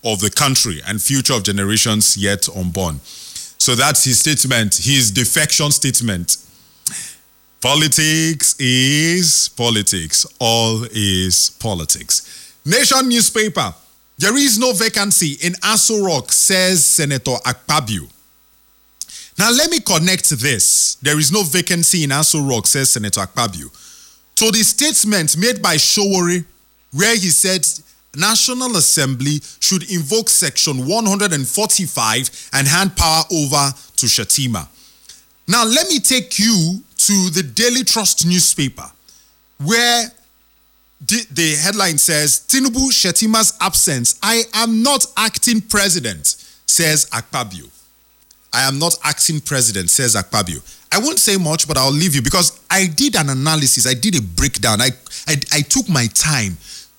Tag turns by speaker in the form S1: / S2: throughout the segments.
S1: of the country and future of generations yet unborn. So that's his statement, his defection statement. Politics is politics. All is politics. Nation newspaper. There is no vacancy in Aso Rock, says Senator Akpabio. Now let me connect this. There is no vacancy in Aso Rock, says Senator Akpabio, to the statement made by Sowore, where he said National Assembly should invoke Section 145 and hand power over to Shettima. Now let me take you to the Daily Trust newspaper, where the headline says, Tinubu Shettima's absence. I am not acting president, says Akpabio. I am not acting president, says Akpabio. I won't say much, but I'll leave you because I did an analysis. I did a breakdown. I took my time.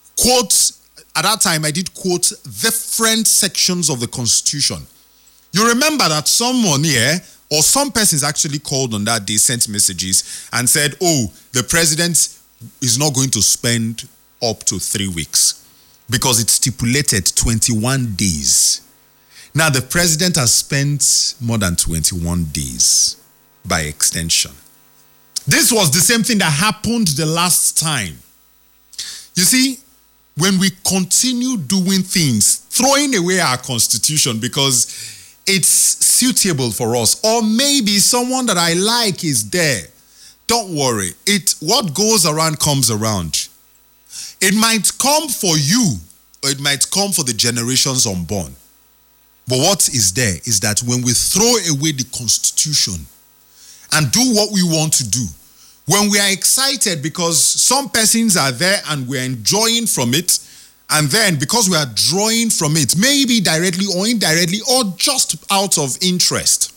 S1: At that time, I did quote different sections of the Constitution. You remember that someone here, or some persons actually called on that day, sent messages and said, oh, the president is not going to spend up to 3 weeks because it's stipulated 21 days. Now, the president has spent more than 21 days by extension. This was the same thing that happened the last time. You see, when we continue doing things, throwing away our constitution because it's suitable for us, or maybe someone that I like is there, don't worry. What goes around comes around. It might come for you, or it might come for the generations unborn. But what is there is that when we throw away the constitution and do what we want to do, when we are excited because some persons are there and we're enjoying from it, and then because we are drawing from it, maybe directly or indirectly or just out of interest,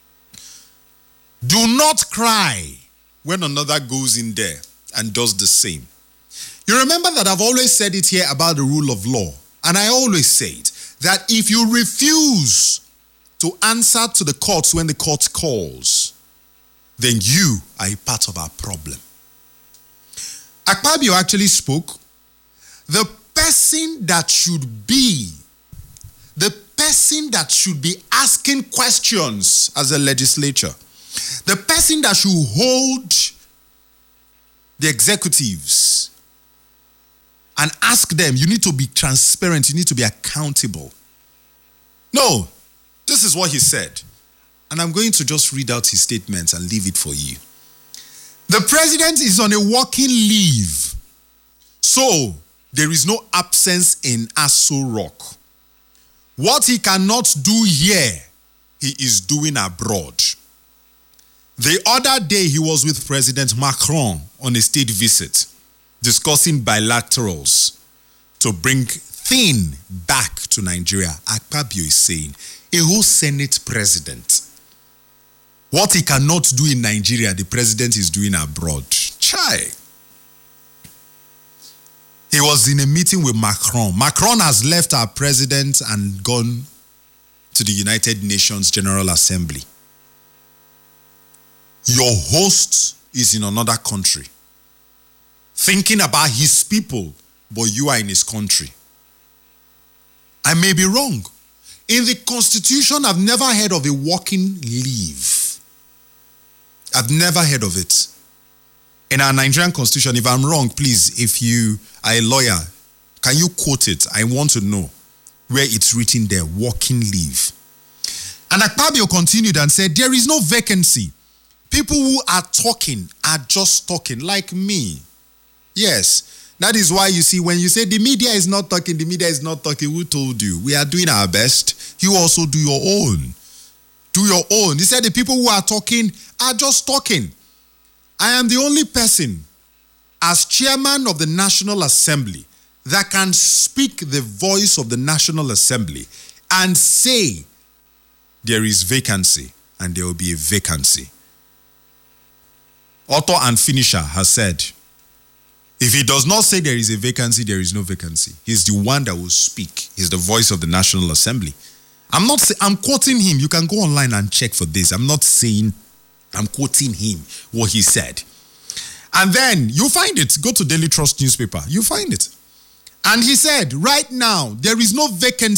S1: do not cry when another goes in there and does the same. You remember that I've always said it here about the rule of law, and I always say it, that if you refuse to answer to the courts when the court calls, then you are a part of our problem. Akpabio actually spoke. The person that should be asking questions as a legislature, the person that should hold the executives and ask them, you need to be transparent, you need to be accountable. No, this is what he said. And I'm going to just read out his statements and leave it for you. The president is on a working leave, so there is no absence in Aso Rock. What he cannot do here, he is doing abroad. The other day, he was with President Macron on a state visit, discussing bilaterals to bring thing back to Nigeria. Akpabio is saying, a whole Senate president, what he cannot do in Nigeria, the president is doing abroad. Chai. He was in a meeting with Macron. Macron has left our president and gone to the United Nations General Assembly. Your host is in another country, thinking about his people, but you are in his country. I may be wrong. In the Constitution, I've never heard of a working leave. I've never heard of it. In our Nigerian Constitution, if I'm wrong, please, if you are a lawyer, can you quote it? I want to know where it's written there, working leave. And Akpabio continued and said, there is no vacancy. People who are talking are just talking, like me. Yes, that is why you see, when you say the media is not talking, who told you? We are doing our best. You also do your own. Do your own. He said the people who are talking are just talking. I am the only person as chairman of the National Assembly that can speak the voice of the National Assembly and say there is vacancy and there will be a vacancy. Author and finisher has said, if he does not say there is a vacancy, there is no vacancy. He's the one that will speak. He's the voice of the National Assembly. I'm quoting him. You can go online and check for this. I'm not saying, I'm quoting him, what he said. And then you find it. Go to Daily Trust newspaper. You find it. And he said, right now, there is no vacancy